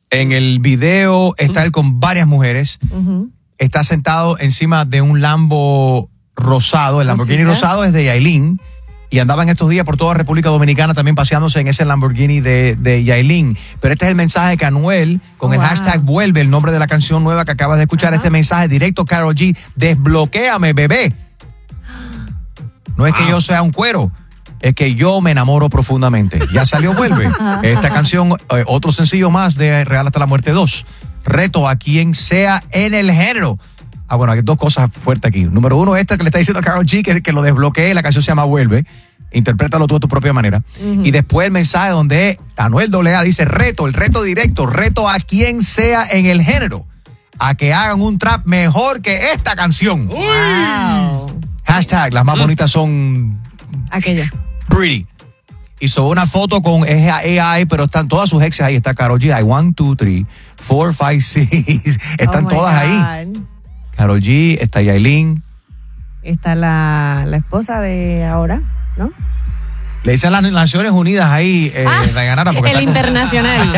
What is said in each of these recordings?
En el video está él con varias mujeres. Está sentado encima de un Lambo rosado. El Lamborghini rosado es de Yailin. Y andaba en estos días por toda República Dominicana también paseándose en ese Lamborghini de Yailin. Pero este es el mensaje que Anuel, con el hashtag Vuelve, el nombre de la canción nueva que acabas de escuchar, este mensaje directo, Karol G, desbloquéame, bebé. No es que yo sea un cuero, es que yo me enamoro profundamente. Ya salió Vuelve. Esta canción, otro sencillo más de Real hasta la Muerte 2. Reto a quien sea en el género. Bueno, hay dos cosas fuertes aquí. Número uno, esta que le está diciendo a Karol G, que lo desbloquee, la canción se llama Vuelve. Interprétalo tú de tu propia manera. Y después el mensaje donde Anuel AA dice el reto directo, reto a quien sea en el género, a que hagan un trap mejor que esta canción. Wow. Hashtag, las más bonitas son... Aquella. Pretty. Hizo una foto con AI, pero están todas sus exes ahí. Está Karol G, 1, 2, 3, 4, 5, 6. Están todas ahí. Karol G, está Yailin. Está la esposa de ahora, ¿no? Le dicen las Naciones Unidas ahí, Dayanara. Porque el internacional.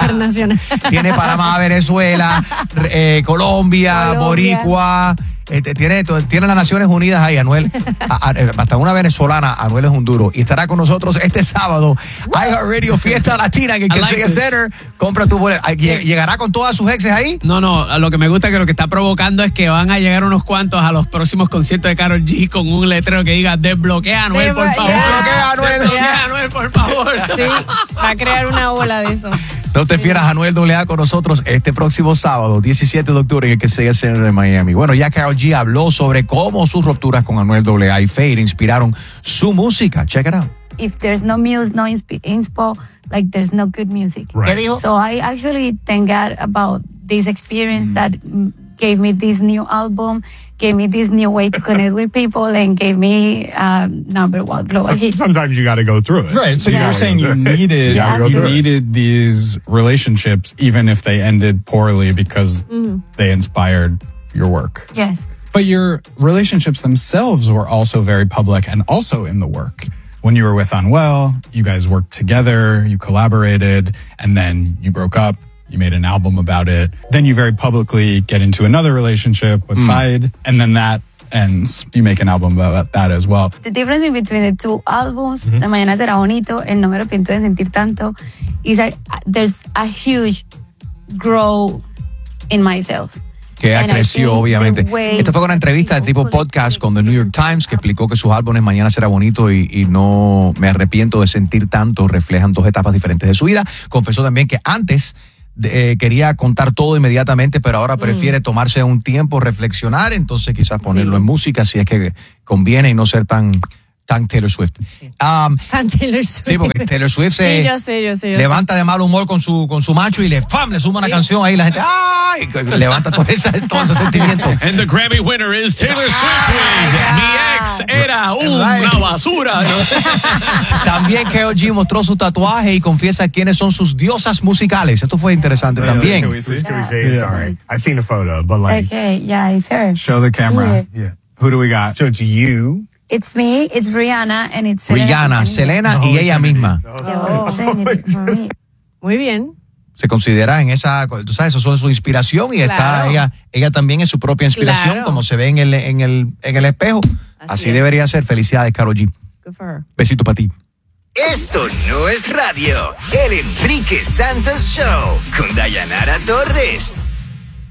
Tiene Panamá, Venezuela, Colombia, Boricua. Tiene las Naciones Unidas ahí, Anuel. Hasta una venezolana, Anuel es un duro. Y estará con nosotros este sábado. iHeartRadio Fiesta Latina en el Kessel Center. Compra tu boleto. ¿Llegará con todas sus exes ahí? No, lo que me gusta es que lo que está provocando es que van a llegar unos cuantos a los próximos conciertos de Karol G con un letrero que diga desbloquea a Anuel, por favor. Desbloquea a Anuel. Desbloquea a Anuel, por favor. Sí, va a crear una ola de eso. No te pierdas Anuel AA con nosotros este próximo sábado, 17 de octubre, en el Kessel Center de Miami. Bueno, ya Karol G habló sobre cómo sus rupturas con Anuel AA y Fade inspiraron su música. Check it out. If there's no music, no inspo, like there's no good music. Right. So I actually thank God about this experience that gave me this new album, gave me this new way to connect with people, and gave me number one global hit. Sometimes you got to go through it. Right. So you're saying you needed these relationships, even if they ended poorly, because they inspired your work. Yes. But your relationships themselves were also very public and also in the work. When you were with Anuel, you guys worked together, you collaborated, and then you broke up. You made an album about it. Then you very publicly get into another relationship with Fade, and then that ends. You make an album about that as well. The difference in between the two albums, De Mañana Será Bonito, El No Me Arrepiento de Sentir Tanto, is that there's a huge growth in myself. Que ella creció, obviamente. Esto fue una entrevista de tipo podcast con The New York Times, que explicó que sus álbumes Mañana Será Bonito y No Me Arrepiento de Sentir Tanto reflejan dos etapas diferentes de su vida. Confesó también que antes quería contar todo inmediatamente, pero ahora prefiere tomarse un tiempo, reflexionar, entonces quizás ponerlo en música si es que conviene y no ser tan Taylor Swift. Tan Taylor Swift. Sí, porque Taylor Swift se yo sé. levanta de mal humor con su macho y le suma una canción ahí, la gente ¡ay! Levanta todo ese sentimiento. And the Grammy winner is Taylor Swift. Mi ex era una basura. También Karol G mostró su tatuaje y confiesa quiénes son sus diosas musicales. Esto fue interesante también. Can we see? Sorry. I've seen a photo, but like... Okay, yeah, it's her. Show the camera. Yeah. Who do we got? So it's you... It's me, it's Rihanna, and it's Rihanna, Selena y ella misma. Muy bien. Se considera en esa, tú sabes, eso es su inspiración y está ella también es su propia inspiración, como se ve en el espejo. Así debería ser. Felicidades, Karol G. Good for her. Besito para ti. Esto no es radio. El Enrique Santos Show con Dayanara Torres.